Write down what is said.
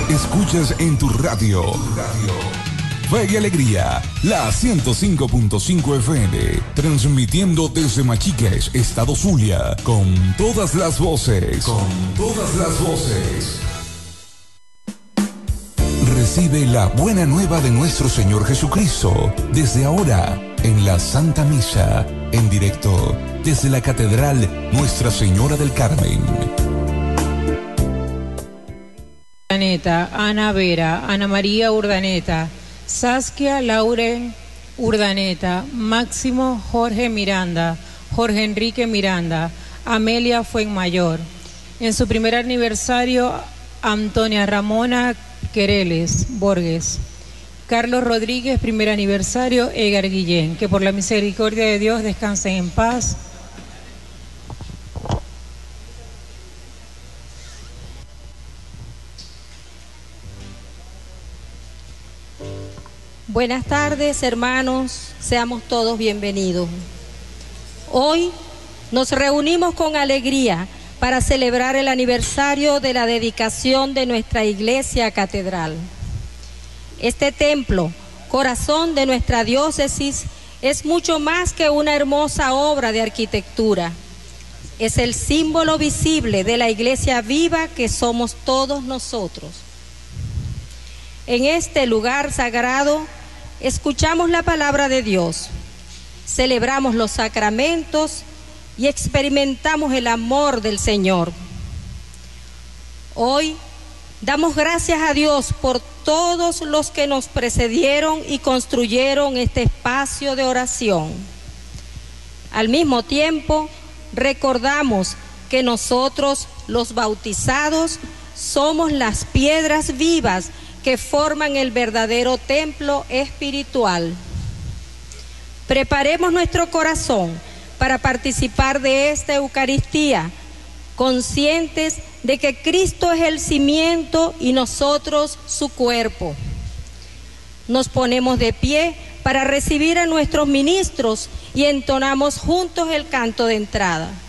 Escuchas en tu radio. Fe y Alegría, la 105.5 FM, transmitiendo desde Machiques, Estado Zulia, con todas las voces. Recibe la buena nueva de nuestro Señor Jesucristo, desde ahora, en la Santa Misa, en directo, desde la Catedral Nuestra Señora del Carmen. Urdaneta, Ana Vera, Ana María Urdaneta, Saskia Lauren Urdaneta, Máximo Jorge Miranda, Jorge Enrique Miranda, Amelia Fuenmayor. En su primer aniversario, Antonia Ramona Quereles Borges. Carlos Rodríguez, primer aniversario, Edgar Guillén. Que por la misericordia de Dios descansen en paz. Buenas tardes, hermanos, seamos todos bienvenidos. Hoy nos reunimos con alegría para celebrar el aniversario de la dedicación de nuestra iglesia catedral. Este templo, corazón de nuestra diócesis, es mucho más que una hermosa obra de arquitectura. Es el símbolo visible de la iglesia viva que somos todos nosotros. En este lugar sagrado, escuchamos la palabra de Dios, celebramos los sacramentos y experimentamos el amor del Señor. Hoy damos gracias a Dios por todos los que nos precedieron y construyeron este espacio de oración. Al mismo tiempo, recordamos que nosotros, los bautizados, somos las piedras vivas que forman el verdadero templo espiritual. Preparemos nuestro corazón para participar de esta Eucaristía, conscientes de que Cristo es el cimiento y nosotros su cuerpo. Nos ponemos de pie para recibir a nuestros ministros y entonamos juntos el canto de entrada.